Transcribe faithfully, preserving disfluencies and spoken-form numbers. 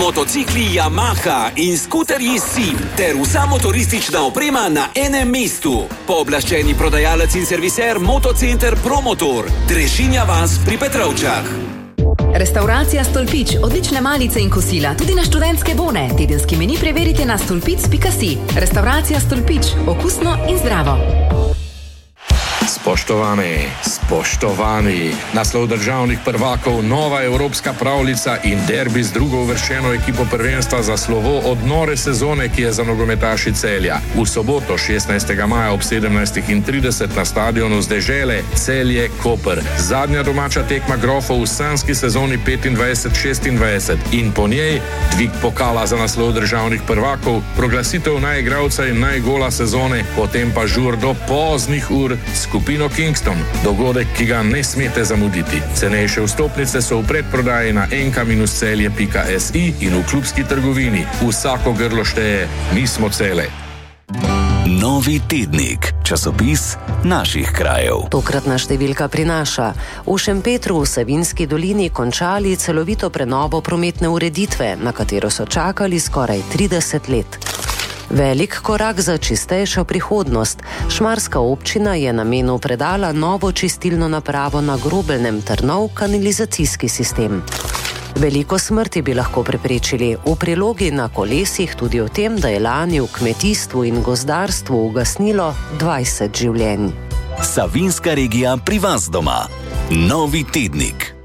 motocikli Yamaha in skuterji Sim ter vsa motoristična oprema na enem mestu. Pooblaščeni prodajalec in serviser Motocenter Promotor, Drežinja vas pri Petrovčah. Restauracija Stolpič, odlične malice in kosila, tudi na študentske bone. Tedenski meni preverite na stolpic pika si. Restauracija Stolpič, okusno in zdravo. Spoštovani, spoštovani, naslov državnih prvakov, nova evropska pravljica in derbi z drugo uvrščeno ekipo prvenstva za slovo od nore sezone, ki je za nogometaši Celja. V soboto šestnajstega maja ob sedemnajstih trideset na stadionu z Dežele Celje Koper. Zadnja domača tekma grofov v sanski sezoni petindvajset šestindvajset in po njej dvig pokala za naslov državnih prvakov, proglasitev najigralca in najgola sezone, potem pa žur do poznih ur skupino Kingston. Dogodek, ki ga ne smete zamuditi. Cenejše vstopnice so v predprodaji na en ka celje pika si in v klubski trgovini. Vsako grlo šteje, mi smo Cele. Novi tednik, časopis naših krajev. Tokratna številka prinaša: v Šempetru v Savinjski dolini končali celovito prenovo prometne ureditve, na katero so čakali skoraj trideset let. Velik korak za čistejšo prihodnost. Šmarska občina je namenu predala novo čistilno napravo na Grobelnem ter nov kanalizacijski sistem. Veliko smrti bi lahko preprečili. V prilogi na kolesih tudi o tem, da je lani v kmetijstvu in gozdarstvu ugasnilo dvajset življenj. Savinjska regija pri vas doma. Novi tednik.